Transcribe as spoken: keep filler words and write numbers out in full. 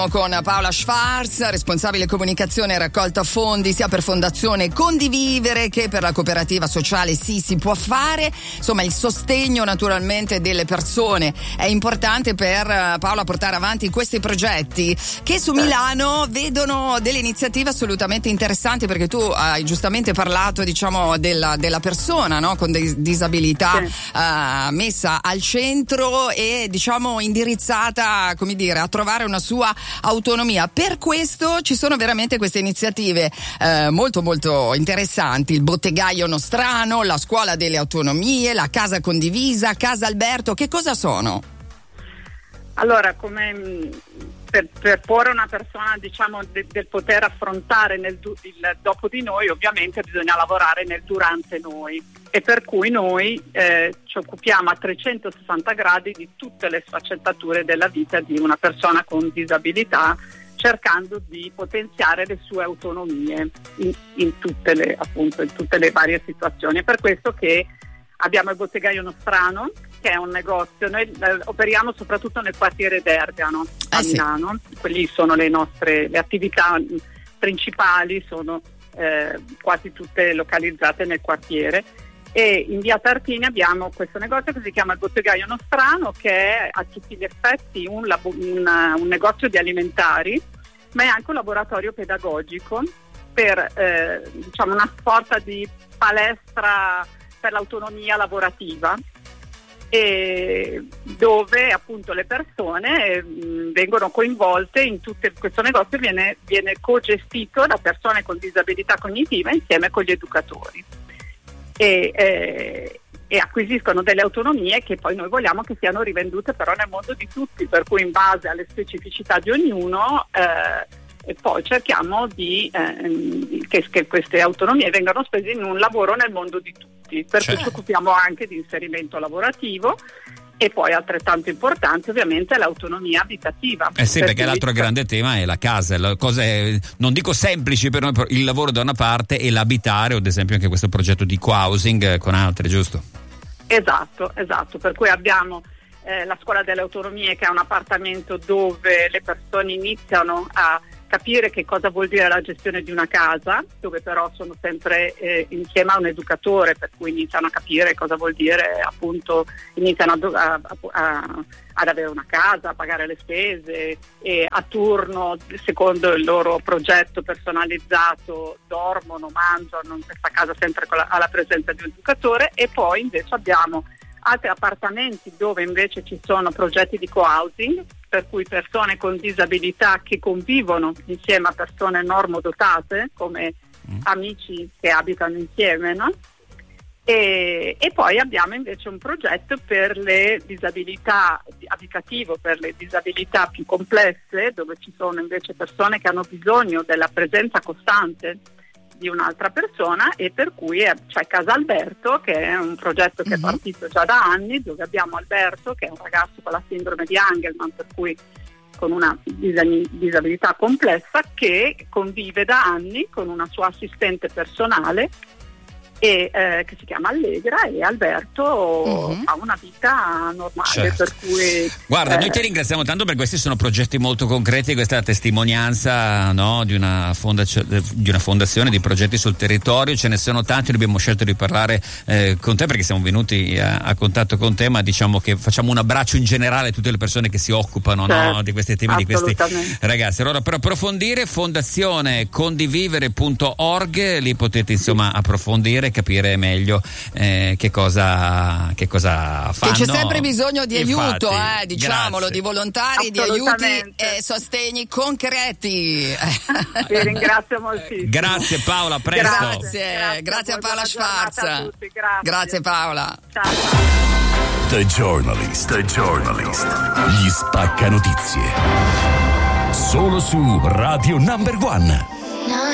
Con Paola Schwarz, responsabile comunicazione e raccolta fondi sia per Fondazione Condivivere che per la cooperativa sociale Sì si può fare. Insomma, il sostegno naturalmente delle persone è importante per Paola portare avanti questi progetti che su Milano vedono delle iniziative assolutamente interessanti, perché tu hai giustamente parlato, diciamo, della, della persona, no? Con dis- disabilità sì. uh, messa al centro e, diciamo, indirizzata, come dire, a trovare una sua autonomia. Per questo ci sono veramente queste iniziative eh, molto molto interessanti: il Bottegaio Nostrano, la Scuola delle Autonomie, la Casa Condivisa, Casa Alberto. Che cosa sono? Allora, come per, per porre una persona, diciamo, de, del poter affrontare nel, il dopo di noi, ovviamente bisogna lavorare nel durante noi, e per cui noi eh, ci occupiamo a trecentosessanta gradi di tutte le sfaccettature della vita di una persona con disabilità, cercando di potenziare le sue autonomie in, in tutte le, appunto, in tutte le varie situazioni. È per questo che abbiamo il Bottegaio Nostrano, che è un negozio. Noi eh, operiamo soprattutto nel quartiere d'Ergano a ah, Milano. Sì. Quelli sono le nostre le attività principali, sono eh, quasi tutte localizzate nel quartiere. E in via Tartini abbiamo questo negozio che si chiama il Bottegaio Nostrano, che è a tutti gli effetti un, labo- un, un negozio di alimentari, ma è anche un laboratorio pedagogico per eh, diciamo una sorta di palestra per l'autonomia lavorativa, e dove appunto le persone mh, vengono coinvolte in tutte. Questo negozio viene, viene co-gestito da persone con disabilità cognitiva insieme con gli educatori, e, eh, e acquisiscono delle autonomie che poi noi vogliamo che siano rivendute però nel mondo di tutti, per cui in base alle specificità di ognuno eh, e poi cerchiamo di eh, che, che queste autonomie vengano spese in un lavoro nel mondo di tutti, per cui ci occupiamo anche di inserimento lavorativo. E poi altrettanto importante ovviamente è l'autonomia abitativa. Eh sì, per perché l'altro grande tema è la casa, la cosa è, non dico semplici per noi, il lavoro da una parte e l'abitare, o ad esempio anche questo progetto di co-housing con altri, giusto? Esatto, esatto, per cui abbiamo eh, la Scuola delle Autonomie, che è un appartamento dove le persone iniziano a capire che cosa vuol dire la gestione di una casa, dove però sono sempre eh, insieme a un educatore, per cui iniziano a capire cosa vuol dire, appunto, iniziano a, a, a, ad avere una casa, a pagare le spese, e a turno, secondo il loro progetto personalizzato, dormono, mangiano in questa casa sempre con la, alla presenza di un educatore. E poi invece abbiamo altri appartamenti dove invece ci sono progetti di co-housing, per cui persone con disabilità che convivono insieme a persone normodotate, come mm. amici che abitano insieme, no? E, e poi abbiamo invece un progetto per le disabilità abitativo, per le disabilità più complesse, dove ci sono invece persone che hanno bisogno della presenza costante di un'altra persona, e per cui è, c'è Casa Alberto, che è un progetto che mm-hmm. è partito già da anni, dove abbiamo Alberto, che è un ragazzo con la sindrome di Angelman, per cui con una dis- disabilità complessa, che convive da anni con una sua assistente personale e eh, che si chiama Allegra, e Alberto uh-huh. ha una vita normale, certo. Per cui guarda, eh, noi ti ringraziamo tanto, perché questi sono progetti molto concreti. Questa è la testimonianza, no, di una fondazio- di una fondazione, di progetti sul territorio. Ce ne sono tanti, abbiamo scelto di parlare eh, con te perché siamo venuti a, a contatto con te, ma diciamo che facciamo un abbraccio in generale a tutte le persone che si occupano, certo, no, di questi temi, di questi ragazzi. Allora, per approfondire, fondazione condivivere punto org, lì potete insomma approfondire, capire meglio eh, che cosa che cosa fanno. Che c'è sempre bisogno di Infatti, aiuto, eh, diciamolo, grazie. di volontari, di aiuti e sostegni concreti. Vi ringrazio moltissimo. Grazie Paola, presto. Grazie, grazie, grazie a Paola Schwarz. A grazie. Grazie Paola. Ciao, ciao. The Journalist, The Journalist. Gli spacca notizie. Solo su Radio Number One.